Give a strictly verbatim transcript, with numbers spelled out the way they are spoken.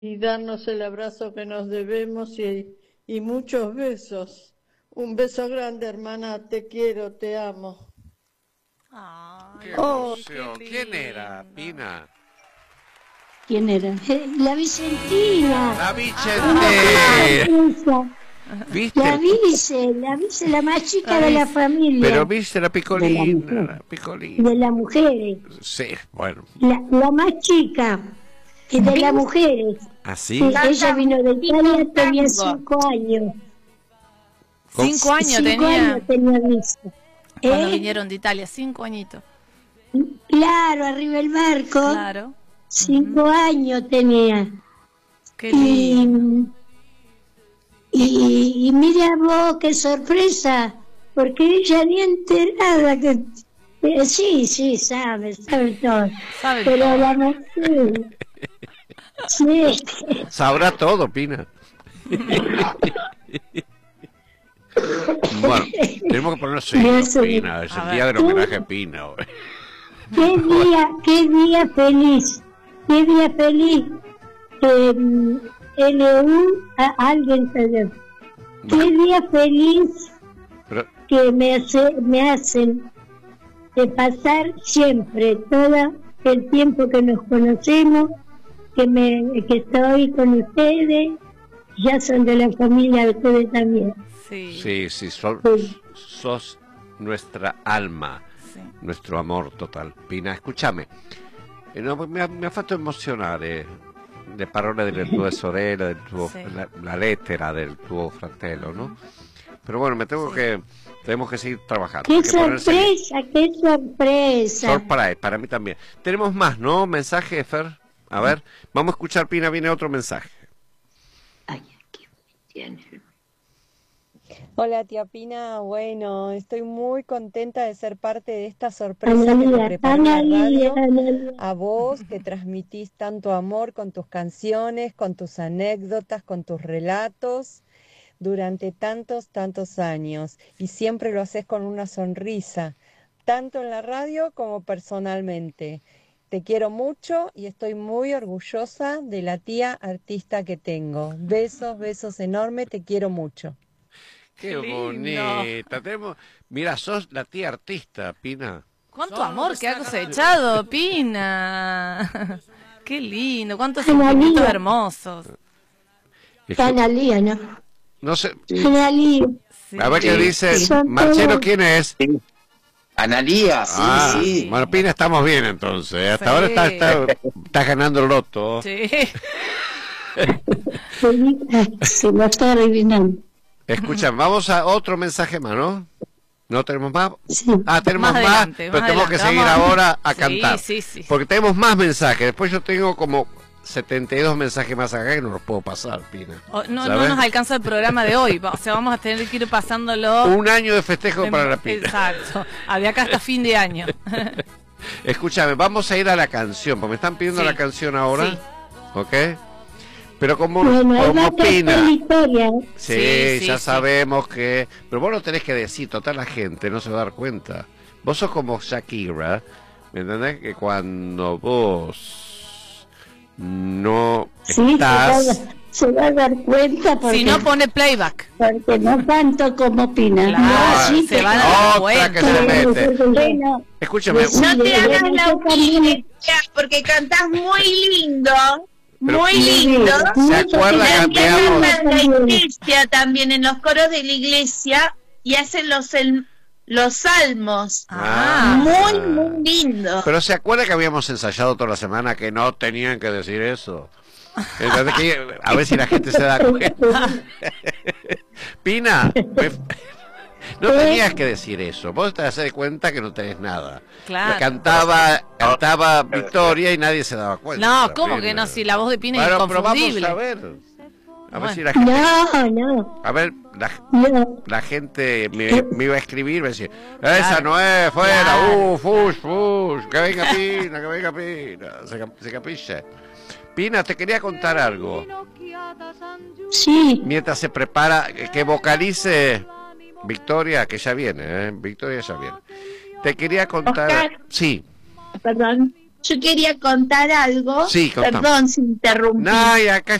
y darnos el abrazo que nos debemos y, y muchos besos. Un beso grande, hermana, te quiero, te amo. Ay, ¡Qué Oh, emoción! qué ¿Quién era, lindo. Pina? ¿Quién era? Eh, La Vicentina. La Una Vicente. sorpresa. ¿Viste? La Vice, la Vice, la más chica La de la Vice. familia. Pero viste la De la picolina, mujer. la picolina. De las mujeres. Sí, bueno. La, la más chica. Es de las mujeres. ¿Así? Sí, ella vino de Italia, tenía cinco años. Cinco años Cinco tenía años tenía Vice. cuando ¿Eh? vinieron de Italia, cinco añitos. Claro, arriba el barco. Claro. Cinco años tenía. Qué Y, lindo. y, y mira vos, qué sorpresa, porque ella ni enterada que... eh, sí, sí, sabe, sabe todo. Sabe Pero todo. la mujer... Sí, Sabrá todo, Pina. Bueno, tenemos que ponernos Ya serios, sé. Pina. Es A el ver. día del homenaje a Pina hoy. qué día, qué día feliz, qué día feliz. Eh, L U, a alguien se dio. Qué día feliz Pero, que me, hace, me hacen de pasar siempre, todo el tiempo que nos conocemos, que, me, que estoy con ustedes, ya son de la familia de ustedes también. Sí. sí, sí, sos, sos nuestra alma, Sí. nuestro amor total. Pina, escúchame. Eh, no, mi ha, mi ha fatto emozionare le parole delle tue sorelle, del tuo, Sì. la, la lettera del tuo fratello, ¿no? Pero bueno, me tengo Sí. que, tenemos que seguir trabajando. ¡Qué hay que ponerse bien. sorpresa, qué sorpresa! Surprise, para mí también. Tenemos más, ¿no? Mensaje, Fer. A ver, vamos a escuchar, Pina, viene otro mensaje. Ay, aquí me tiene. Hola tía Pina, bueno, estoy muy contenta de ser parte de esta sorpresa que me Analía, preparó la Analía, radio. Analía. A vos que transmitís tanto amor con tus canciones, con tus anécdotas, con tus relatos durante tantos, tantos años. Y siempre lo haces con una sonrisa, tanto en la radio como personalmente. Te quiero mucho y estoy muy orgullosa de la tía artista que tengo. Besos, besos enormes, te quiero mucho. Qué Qué lindo. bonita. Tenemos... Mira, sos la tía artista, Pina. ¿Cuánto amor que ha cosechado, Pina? Qué lindo, cuántos Analía. sentimientos hermosos. Analía, ¿no? No sé. Analía. Sí. A ver qué Sí. dice. Son Marcelo, todos- ¿quién es? Sí. Analía, sí, Ah, sí. bueno, Pina, estamos bien entonces. Hasta Sí. ahora está, está, está ganando el loto. Sí. Se lo está adivinando. Escucha, vamos a otro mensaje más, ¿no? ¿No tenemos más? Sí. Ah, tenemos Más más, adelante, pero más tenemos que adelante. seguir Vamos- ahora a Sí, cantar. sí, sí. Porque tenemos más mensajes. Después yo tengo como setenta y dos mensajes más acá que no los puedo pasar, Pina. O- no, no ¿Sabes? nos alcanza el programa de hoy. O sea, vamos a tener que ir pasándolo. Un año de festejo en- para la Pina. Exacto. De acá hasta fin de año. Escúchame, vamos a ir a la canción, porque me están pidiendo Sí. la canción ahora. Sí. ¿Ok? Pero como, Bueno, ahí va como a tratar Pina. la historia. Sí, Sí, sí, ya sí. sabemos que... Pero vos lo tenés que decir, total la gente no se va a dar cuenta. Vos sos como Shakira, ¿me entendés? Que cuando vos no Sí, se va, a- estás... se va a dar cuenta porque, Si no pone playback. porque no canto como Pina. Claro, No, sí, se te- van a dar Otra cuenta. que se mete. Bueno, Escúchame, Sí, No te de- hagas de- la yo también- humilde, porque cantás muy lindo, Pero- muy Sí, lindo. ¿se acuerda que Y cambiamos? cantan en la iglesia también, en los coros de la iglesia, y hacen los, el- los salmos. Ah. Muy, muy lindo. Pero ¿se acuerda que habíamos ensayado toda la semana que no tenían que decir eso? Entonces, que, a ver si la gente se da cuenta. Pina, me- no tenías que decir eso. Vos te das cuenta que no tenés nada. Claro. Cantaba, cantaba Victoria y nadie se daba cuenta. No, ¿cómo Pina. que no? Si la voz de Pina es Bueno, pero vamos inconfundible. a ver. A ver Bueno. si la gente... No, no, A ver, la, no. la gente me, me iba a escribir, me decía, esa Claro. no es, fuera, Claro. uh, fush, fush, que venga Pina, que venga Pina, se, cap- se capisce. Pina, te quería contar algo, Sí, mientras se prepara, que, que vocalice Victoria, que ya viene, ¿eh? Victoria ya viene. Te quería contar, Oscar. sí, Perdón. yo quería contar algo. Sí, contame. Perdón si interrumpí. No, y acá